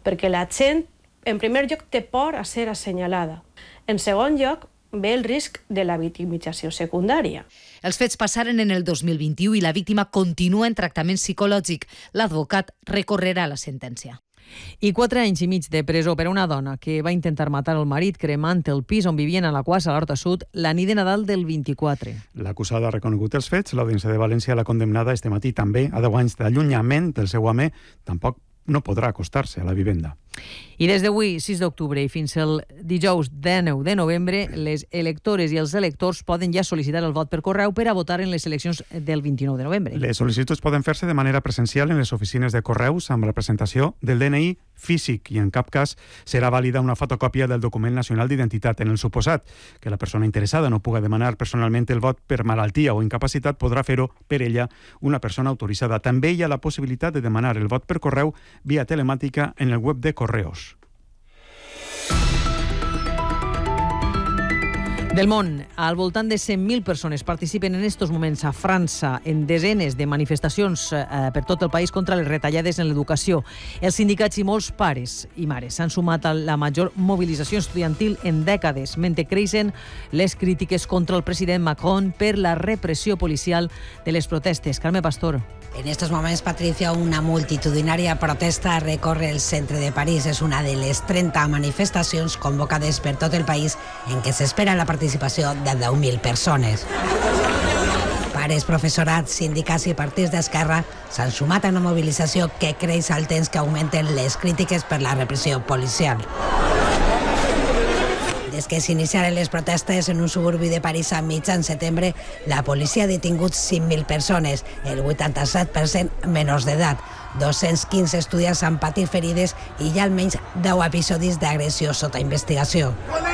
perquè la gent, en primer lloc, té por a ser assenyalada. En segon lloc, ve el risc de la victimització secundària. Els fets passaren en el 2021 i la víctima continua en tractament psicològic. L'advocat recorrerà la sentència. I 4 anys i mig de presó per a una dona que va intentar matar el marit cremant el pis on vivien a la Quassa, a l'Horta Sud, la nit de Nadal del 24. L'acusada ha reconegut els fets. L'Audiència de València l'ha condemnada este matí també a 10 anys d'allunyament del seu home. Tampoc no podrà acostar-se a la vivenda. I des d'avui, 6 d'octubre, i fins el dijous 19 de novembre, les electores i els electors poden ja sol·licitar el vot per correu per a votar en les eleccions del 29 de novembre. Les sol·licituds poden fer-se de manera presencial en les oficines de correus amb la presentació del DNI físic i en cap cas serà vàlida una fotocòpia del document nacional d'identitat. En el suposat que la persona interessada no puga demanar personalment el vot per malaltia o incapacitat, podrà fer-ho per ella una persona autoritzada. També hi ha la possibilitat de demanar el vot per correu via telemàtica en el web de Correos. Del món, al voltant de 100.000 persones participen en estos moments a França en desenes de manifestacions per tot el país contra les retallades en l'educació. Els sindicats i molts pares i mares s'han sumat a la major mobilització estudiantil en dècades, mentre creixen les crítiques contra el president Macron per la repressió policial de les protestes. Carme Pastor. En estos momentos, Patricia, una multitudinaria protesta recorre el centre de París. És una de les 30 manifestacions convocades per tot el país en què s'espera la participació de 10.000 persones. Pares, professorat, sindicats i partits d'esquerra s'han sumat a una mobilització que creix al temps que augmenten les crítiques per la repressió policial. Des que s'iniciaren les protestes en un suburbi de París a mitjan setembre, la policia ha detingut 5.000 persones, el 87% menors d'edat. 215 estudiants han patit ferides i hi ha almenys 10 episodis d'agressió sota investigació.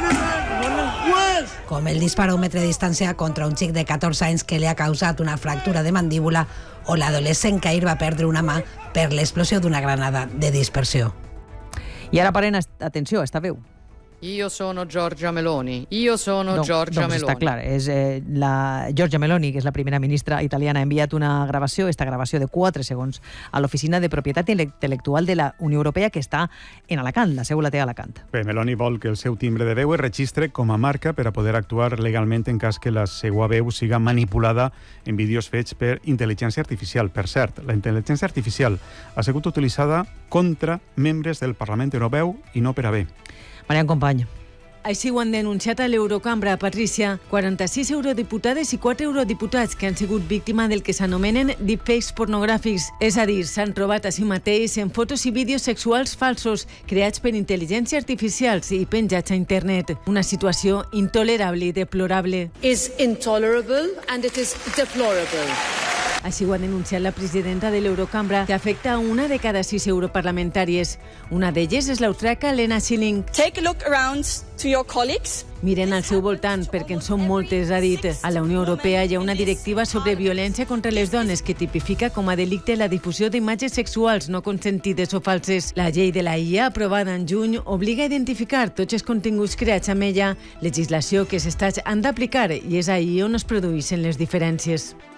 Com el dispar a un metre de distància contra un xic de 14 anys que li ha causat una fractura de mandíbula o l'adolescent que ahir va perdre una mà per l'explosió d'una granada de dispersió. I ara paren atenció a esta veu. Io sono Giorgia Meloni. Giorgia Meloni. Està clar, és la Giorgia Meloni, que és la primera ministra italiana, ha enviat una gravació, esta gravació de 4 segons, a l'Oficina de Propietat Intel·lectual de la Unió Europea, que està en Alacant, la seu la té a Alacant. Bé, Meloni vol que el seu timbre de veu es registre com a marca per a poder actuar legalment en cas que la seva veu siga manipulada en vídeos fets per intel·ligència artificial. Per cert, la intel·ligència artificial ha sigut utilitzada contra membres del Parlament Europeu i no per a bé. Marian Company. Així ho han denunciat a l'Eurocambra, Patrícia. 46 eurodiputades i 4 eurodiputats que han sigut víctima del que s'anomenen deepfakes pornogràfics. És a dir, s'han trobat a si mateix en fotos i vídeos sexuals falsos creats per intel·ligència artificials i penjats a internet. Una situació intolerable i deplorable. Is intolerable and it is deplorable. Així ho ha denunciat la presidenta de l'Eurocambra, que afecta a una de cada 6 europarlamentàries. Una d'elles és l'austríaca Lena Schilling. Take a look around to your colleagues. Miren al seu voltant, perquè en són moltes, ha dit. A la Unió Europea hi ha una directiva sobre violència contra les dones que tipifica com a delicte la difusió d'imatges sexuals no consentides o falses. La llei de la IA, aprovada en juny, obliga a identificar tots els continguts creats amb ella, legislació que els estats han d'aplicar i és ahir on es produeixen les diferències.